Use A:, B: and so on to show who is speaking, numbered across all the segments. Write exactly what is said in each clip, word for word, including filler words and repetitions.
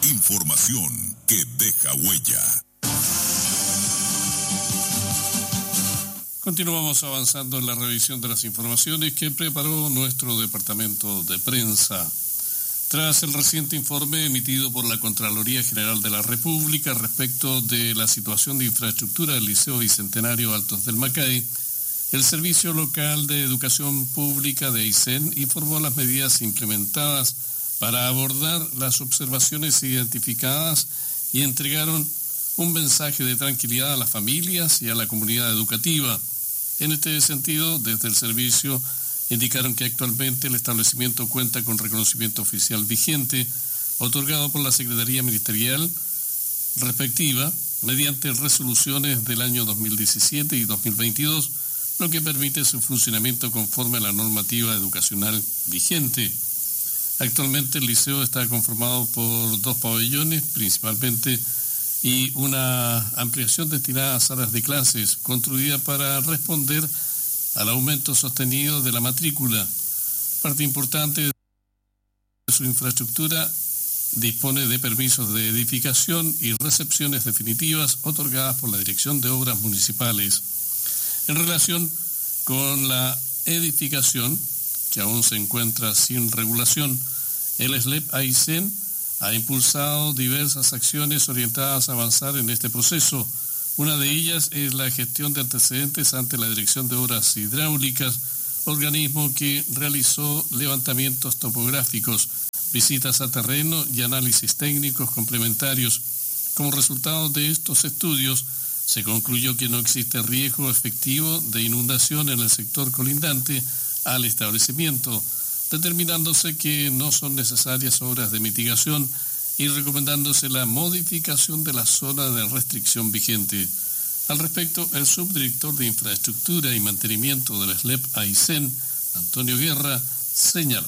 A: Información que deja huella.
B: Continuamos avanzando en la revisión de las informaciones que preparó nuestro departamento de prensa. Tras el reciente informe emitido por la Contraloría General de la República respecto de la situación de infraestructura del Liceo Bicentenario Altos del Macay, el Servicio Local de Educación Pública de Aysén informó las medidas implementadas para abordar las observaciones identificadas y entregaron un mensaje de tranquilidad a las familias y a la comunidad educativa. En este sentido, desde el servicio indicaron que actualmente el establecimiento cuenta con reconocimiento oficial vigente, otorgado por la Secretaría Ministerial respectiva, mediante resoluciones del año dos mil diecisiete y dos mil veintidós, lo que permite su funcionamiento conforme a la normativa educacional vigente. Actualmente el liceo está conformado por dos pabellones principalmente y una ampliación destinada a salas de clases, construida para responder al aumento sostenido de la matrícula. Parte importante de su infraestructura dispone de permisos de edificación y recepciones definitivas otorgadas por la Dirección de Obras Municipales. En relación con la edificación, que aún se encuentra sin regulación, el S L E P Aysén ha impulsado diversas acciones orientadas a avanzar en este proceso. Una de ellas es la gestión de antecedentes ante la Dirección de Obras Hidráulicas, organismo que realizó levantamientos topográficos, visitas a terreno y análisis técnicos complementarios. Como resultado de estos estudios, se concluyó que no existe riesgo efectivo de inundación en el sector colindante al establecimiento, determinándose que no son necesarias obras de mitigación y recomendándose la modificación de la zona de restricción vigente. Al respecto, el subdirector de Infraestructura y Mantenimiento del S L E P Aysén, Antonio Guerra, señaló.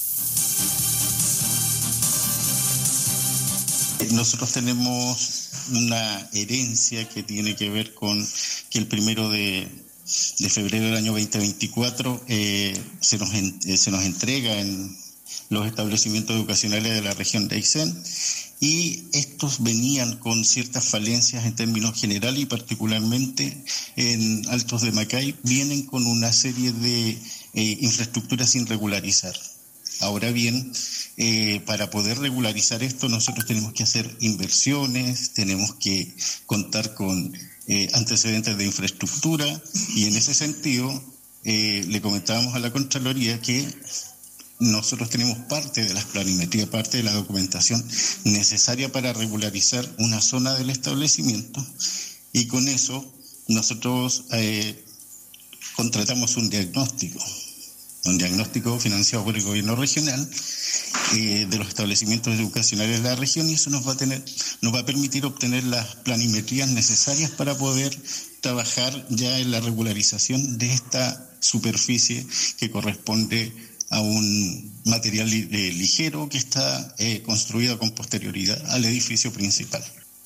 C: Nosotros tenemos una herencia que tiene que ver con que el primero de de febrero del año veinte veinticuatro eh, se, nos en, eh, se nos entrega en los establecimientos educacionales de la región de Aysén, y estos venían con ciertas falencias en términos generales y particularmente en Altos de Macay vienen con una serie de eh, infraestructuras sin regularizar. Ahora bien, eh, para poder regularizar esto nosotros tenemos que hacer inversiones, tenemos que contar con Eh, antecedentes de infraestructura, y en ese sentido eh, le comentábamos a la Contraloría que nosotros tenemos parte de las planimetrías, parte de la documentación necesaria para regularizar una zona del establecimiento, y con eso nosotros eh, contratamos un diagnóstico, un diagnóstico financiado por el gobierno regional eh, de los establecimientos educacionales de la región, y eso nos va a tener, nos va a permitir obtener las planimetrías necesarias para poder trabajar ya en la regularización de esta superficie que corresponde a un material li- eh, ligero que está eh, construido con posterioridad al edificio principal.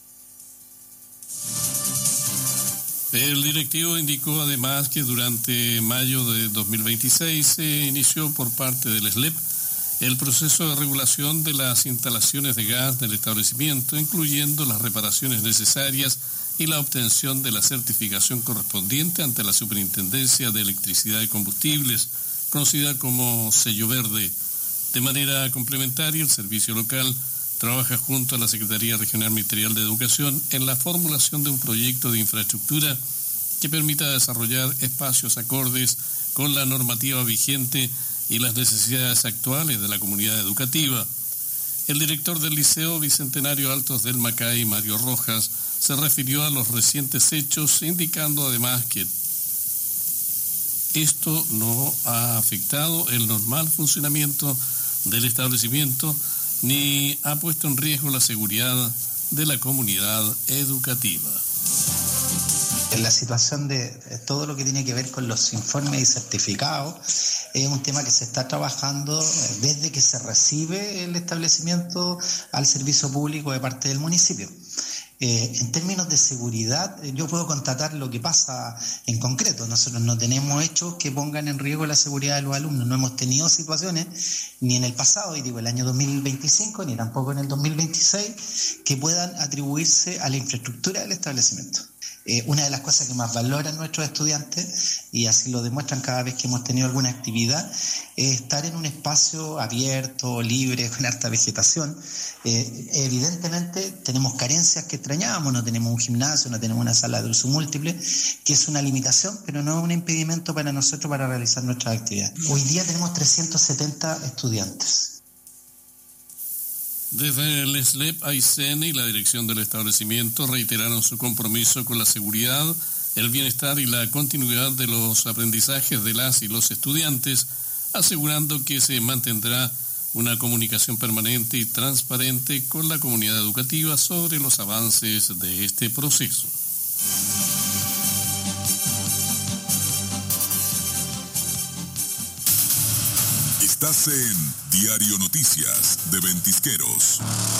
B: El directivo indicó además que durante mayo de dos mil veintiséis se inició por parte del S L E P el proceso de regulación de las instalaciones de gas del establecimiento, incluyendo las reparaciones necesarias y la obtención de la certificación correspondiente ante la Superintendencia de Electricidad y Combustibles, conocida como Sello Verde. De manera complementaria, el servicio local trabaja junto a la Secretaría Regional Ministerial de Educación en la formulación de un proyecto de infraestructura que permita desarrollar espacios acordes con la normativa vigente y las necesidades actuales de la comunidad educativa. El director del Liceo Bicentenario Altos del Macay, Mario Rojas, se refirió a los recientes hechos, indicando además que esto no ha afectado el normal funcionamiento del establecimiento ni ha puesto en riesgo la seguridad de la comunidad educativa.
D: La situación de todo lo que tiene que ver con los informes y certificados es un tema que se está trabajando desde que se recibe el establecimiento al servicio público de parte del municipio. Eh, en términos de seguridad, eh, yo puedo constatar lo que pasa en concreto. Nosotros no tenemos hechos que pongan en riesgo la seguridad de los alumnos. No hemos tenido situaciones ni en el pasado, y digo el año dos mil veinticinco, ni tampoco en el dos mil veintiséis, que puedan atribuirse a la infraestructura del establecimiento. Eh, una de las cosas que más valoran nuestros estudiantes, y así lo demuestran cada vez que hemos tenido alguna actividad, es estar en un espacio abierto, libre, con harta vegetación. Eh, evidentemente tenemos carencias que extrañábamos, no tenemos un gimnasio, no tenemos una sala de uso múltiple, que es una limitación, pero no es un impedimento para nosotros para realizar nuestras actividades. Hoy día tenemos trescientos setenta estudiantes.
B: Desde el S L E P, Aysén y la dirección del establecimiento reiteraron su compromiso con la seguridad, el bienestar y la continuidad de los aprendizajes de las y los estudiantes, asegurando que se mantendrá una comunicación permanente y transparente con la comunidad educativa sobre los avances de este proceso.
A: Estás en Diario Noticias de Ventisqueros.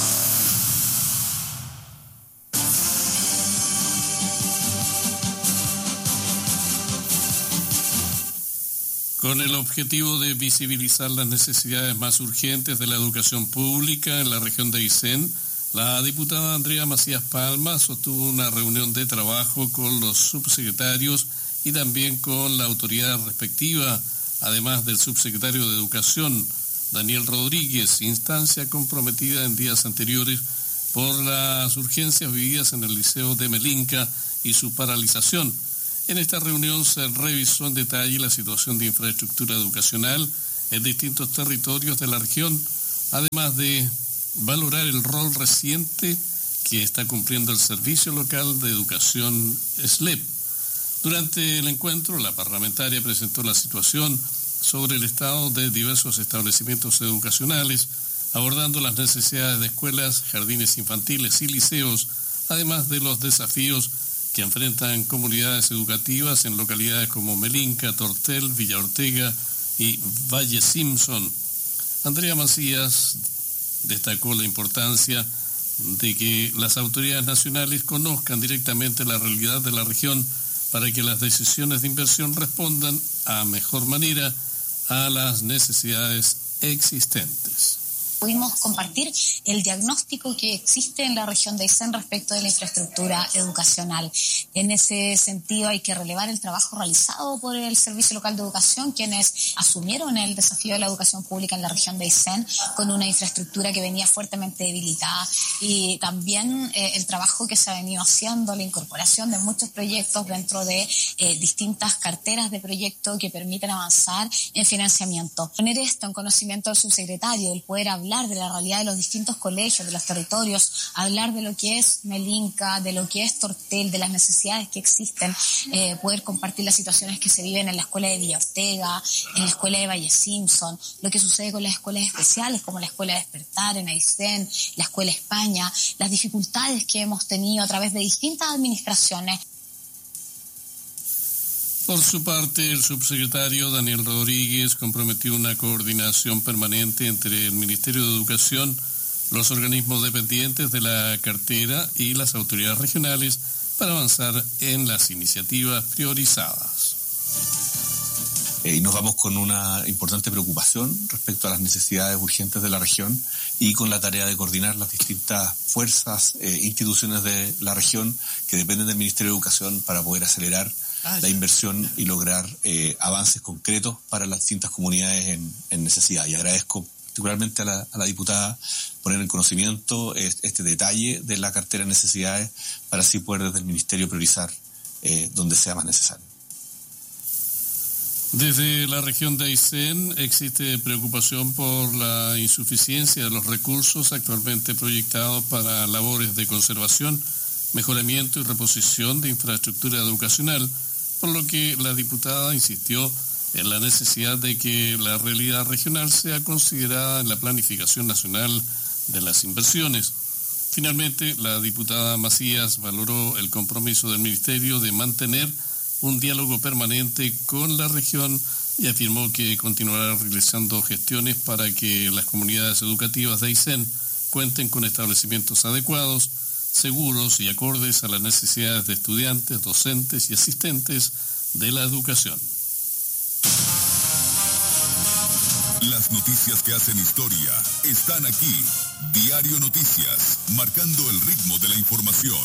B: Con el objetivo de visibilizar las necesidades más urgentes de la educación pública en la región de Aysén, la diputada Andrea Macías Palma sostuvo una reunión de trabajo con los subsecretarios y también con la autoridad respectiva, además del subsecretario de Educación, Daniel Rodríguez, instancia comprometida en días anteriores por las urgencias vividas en el Liceo de Melinca y su paralización. En esta reunión se revisó en detalle la situación de infraestructura educacional en distintos territorios de la región, además de valorar el rol reciente que está cumpliendo el Servicio Local de Educación S L E P. Durante el encuentro, la parlamentaria presentó la situación sobre el estado de diversos establecimientos educacionales, abordando las necesidades de escuelas, jardines infantiles y liceos, además de los desafíos que enfrentan comunidades educativas en localidades como Melinca, Tortel, Villa Ortega y Valle Simpson. Andrea Macías destacó la importancia de que las autoridades nacionales conozcan directamente la realidad de la región para que las decisiones de inversión respondan a mejor manera a las necesidades existentes.
E: Pudimos compartir el diagnóstico que existe en la región de Aysén respecto de la infraestructura educacional. En ese sentido hay que relevar el trabajo realizado por el Servicio Local de Educación, quienes asumieron el desafío de la educación pública en la región de Aysén con una infraestructura que venía fuertemente debilitada, y también eh, el trabajo que se ha venido haciendo, la incorporación de muchos proyectos dentro de eh, distintas carteras de proyecto que permiten avanzar en financiamiento. Poner esto en conocimiento del subsecretario, el poder hablar de la realidad de los distintos colegios, de los territorios, hablar de lo que es Melinca, de lo que es Tortel, de las necesidades que existen, eh, poder compartir las situaciones que se viven en la escuela de Villa Ortega, en la escuela de Valle Simpson, lo que sucede con las escuelas especiales como la escuela Despertar en Aysén, la escuela España, las dificultades que hemos tenido a través de distintas administraciones.
B: Por su parte, el subsecretario Daniel Rodríguez comprometió una coordinación permanente entre el Ministerio de Educación, los organismos dependientes de la cartera y las autoridades regionales para avanzar en las iniciativas priorizadas.
F: Eh, y nos vamos con una importante preocupación respecto a las necesidades urgentes de la región y con la tarea de coordinar las distintas fuerzas, eh, instituciones de la región que dependen del Ministerio de Educación para poder acelerar la inversión y lograr eh, avances concretos para las distintas comunidades en, en necesidad. Y agradezco particularmente a la, a la diputada poner en conocimiento este, este detalle de la cartera de necesidades para así poder desde el Ministerio priorizar eh, donde sea más necesario.
B: Desde la región de Aysén existe preocupación por la insuficiencia de los recursos actualmente proyectados para labores de conservación, mejoramiento y reposición de infraestructura educacional, por lo que la diputada insistió en la necesidad de que la realidad regional sea considerada en la planificación nacional de las inversiones. Finalmente, la diputada Macías valoró el compromiso del Ministerio de mantener un diálogo permanente con la región y afirmó que continuará realizando gestiones para que las comunidades educativas de Aysén cuenten con establecimientos adecuados, seguros y acordes a las necesidades de estudiantes, docentes y asistentes de la educación.
A: Las noticias que hacen historia están aquí. Diario Noticias, marcando el ritmo de la información.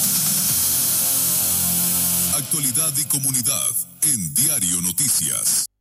A: Actualidad y comunidad en Diario Noticias.